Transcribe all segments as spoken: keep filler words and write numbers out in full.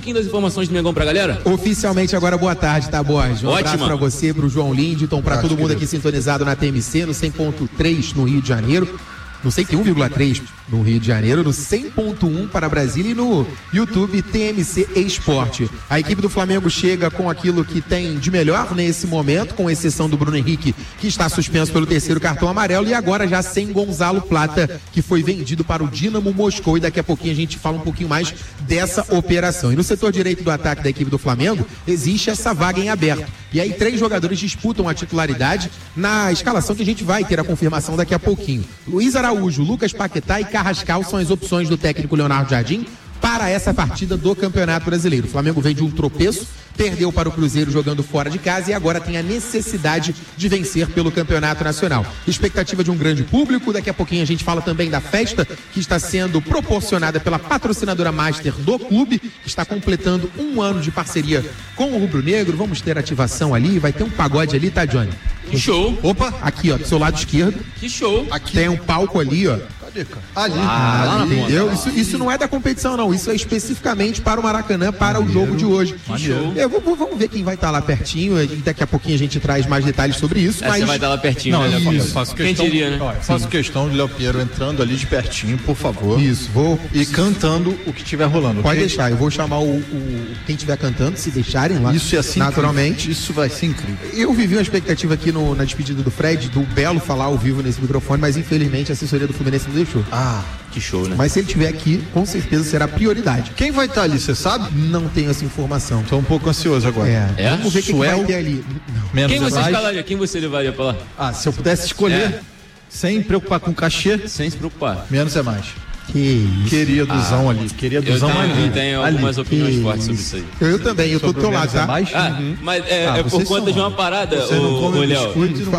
pouquinho das informações do Mengão pra galera? Oficialmente agora, boa tarde, tá, Borges? Um Ótimo. abraço pra você, pro João Lindton, pra todo mundo aqui sintonizado na T M C, no cem ponto três no Rio de Janeiro. No cento e um vírgula três no Rio de Janeiro, no cem ponto um para Brasília e no YouTube T M C Esporte. A equipe do Flamengo chega com aquilo que tem de melhor nesse momento, com exceção do Bruno Henrique, que está suspenso pelo terceiro cartão amarelo, e agora já sem Gonzalo Plata, que foi vendido para o Dínamo Moscou, e daqui a pouquinho a gente fala um pouquinho mais dessa operação. E no setor direito do ataque da equipe do Flamengo, existe essa vaga em aberto. E aí três jogadores disputam a titularidade na escalação que a gente vai ter a confirmação daqui a pouquinho. Luiz Araújo, Lucas Paquetá e Carrascal são as opções do técnico Leonardo Jardim para essa partida do Campeonato Brasileiro. O Flamengo vem de um tropeço, perdeu para o Cruzeiro jogando fora de casa e agora tem a necessidade de vencer pelo Campeonato Nacional. Expectativa de um grande público, daqui a pouquinho a gente fala também da festa que está sendo proporcionada pela patrocinadora Master do clube, que está completando um ano de parceria com o Rubro Negro. Vamos ter ativação ali, vai ter um pagode ali, tá, Johnny? Que show. Opa, aqui ó, do seu lado esquerdo. Que show. Aqui tem um palco ali, ó. Ali, ah, ali, entendeu? Isso, isso não é da competição, não. Isso é especificamente para o Maracanã, para Maneiro. O jogo de hoje. Eu vou, vamos ver quem vai estar lá pertinho. E daqui a pouquinho a gente traz mais detalhes sobre isso. É, mas... Você vai estar lá pertinho, não, né? Isso, faço questão, quem diria, né? Ó, faço Sim. questão de Léo Pinheiro entrando ali de pertinho, por favor. Isso, vou. E cantando o que estiver rolando. Pode okay? deixar, eu vou chamar o, o quem estiver cantando, se deixarem lá. Isso é assim. Naturalmente. Isso vai ser incrível. Eu vivi uma expectativa aqui no, na despedida do Fred, do Belo falar ao vivo nesse microfone, mas infelizmente a assessoria do Fluminense não deixou. Ah. Que show, né? Mas se ele estiver aqui, com certeza será prioridade. Quem vai estar ali, você sabe? Não tenho essa informação. Tô um pouco ansioso agora. É. é? Vamos ver quem que vai ter ali. Menos Quem você escalaria? Quem você levaria pra lá? Ah, se eu pudesse escolher, é. sem preocupar com cachê. Sem se preocupar. Menos é mais. Que isso. Queriduzão ah, ali. Queriduzão eu tenho, ali. Eu tenho algumas ali. opiniões que fortes sobre isso aí. Eu, eu também, eu tô do teu lado, tá? É mais? Ah, uhum. Mas é, ah, é por conta de uma parada, ô Léo.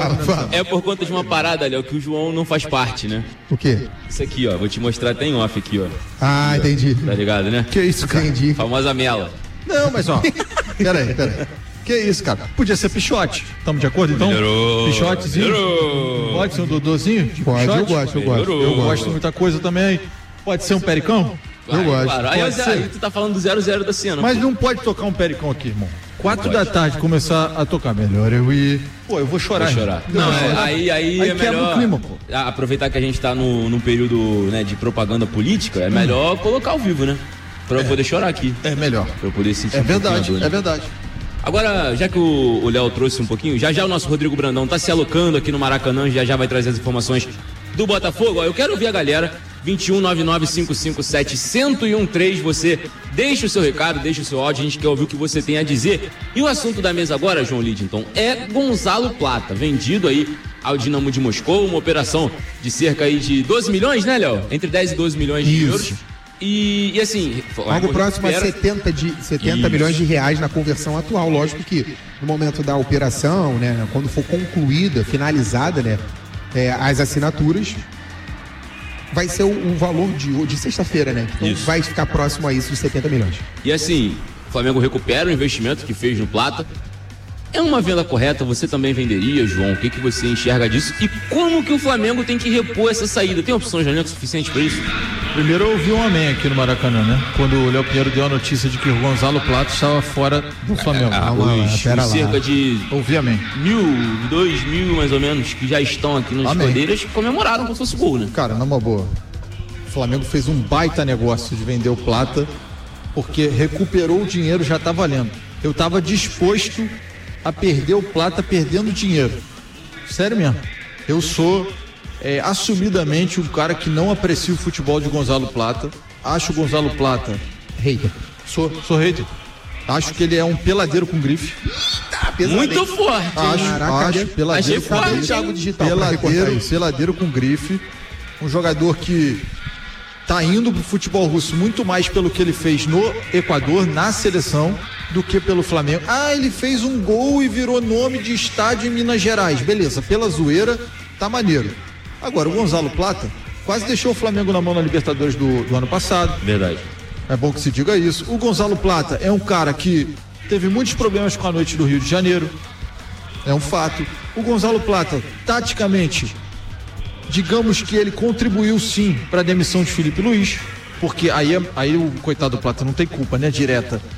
É por conta de uma parada, Léo, que o João não faz parte, né? O quê? Isso aqui, ó. Vou te mostrar até em off aqui, ó. Ah, aqui, entendi. Ó. Tá ligado, né? Que isso, cara? Entendi. Famosa mela. Não, mas ó. Peraí, peraí. Que isso, cara? Podia ser Pichote. Estamos de acordo, então? Melhorou. Pichotezinho? Melhorou. Pode ser um Dodôzinho? Pode, eu gosto, eu gosto. Eu gosto de muita coisa também. Pode ser um pericão? Eu gosto. Claro. Aí, aí tu tá falando do zero zero da cena. Mas pô. Não pode tocar um pericão aqui, irmão. Quatro da tarde começar a tocar. Melhor eu ir. Pô, eu vou chorar. Vou chorar. Não, não é, aí, aí, aí é melhor. O clima, pô. Aproveitar que a gente tá no, num período, né, de propaganda política, é melhor hum. colocar ao vivo, né? Pra eu é. poder chorar aqui. É melhor. Pra eu poder sentir. É um verdade, dor, né? é verdade. Agora, já que o Léo trouxe um pouquinho, já já o nosso Rodrigo Brandão tá se alocando aqui no Maracanã, já já vai trazer as informações do Botafogo. Ó, eu quero ouvir a galera. vinte e um, nove nove cinco cinco sete, um zero um três, você deixa o seu recado, deixa o seu áudio, a gente quer ouvir o que você tem a dizer. E o assunto da mesa agora, João Lidington, é Gonzalo Plata, vendido aí ao Dínamo de Moscou, uma operação de cerca aí de doze milhões, né, Léo? Entre dez e doze milhões de Isso. euros. E, e assim... Algo próximo a setenta, de, setenta milhões de reais na conversão atual. Lógico que no momento da operação, né, quando for concluída, finalizada, né, é, as assinaturas, vai ser o, o valor de, de sexta-feira, né? Então isso. Vai ficar próximo a isso, de setenta milhões. E assim, o Flamengo recupera o investimento que fez no Plata. É uma venda correta? Você também venderia, João? O que, que você enxerga disso? E como que o Flamengo tem que repor essa saída? Tem opções de elenco suficiente para isso? Primeiro eu ouvi um amém aqui no Maracanã, né? Quando o Léo Pinheiro deu a notícia de que o Gonzalo Plata estava fora do Flamengo. Ah, os, lá, os cerca de ouvi amém. mil, dois mil mais ou menos, que já estão aqui nas bandeiras, comemoraram como se fosse gol, né? Cara, numa boa. O Flamengo fez um baita negócio de vender o Plata, porque recuperou o dinheiro, já tá valendo. Eu tava disposto a perder o Plata perdendo dinheiro. Sério mesmo. Eu sou é, assumidamente um cara que não aprecia o futebol de Gonzalo Plata. Acho o Gonzalo Plata hater. Sou, sou hater. Acho que ele é um peladeiro com grife. Tá muito forte. Acho, Caraca, acho peladeiro com grife. Peladeiro, peladeiro com grife. Um jogador que tá indo pro futebol russo muito mais pelo que ele fez no Equador, na seleção, do que pelo Flamengo. Ah, ele fez um gol e virou nome de estádio em Minas Gerais. Beleza, pela zoeira, tá maneiro. Agora, o Gonzalo Plata quase deixou o Flamengo na mão na Libertadores do, do ano passado. Verdade. É bom que se diga isso. O Gonzalo Plata é um cara que teve muitos problemas com a noite do Rio de Janeiro. É um fato. O Gonzalo Plata, taticamente, digamos que ele contribuiu sim para a demissão de Felipe Luiz, porque aí, aí o coitado do Plata não tem culpa, né, direta.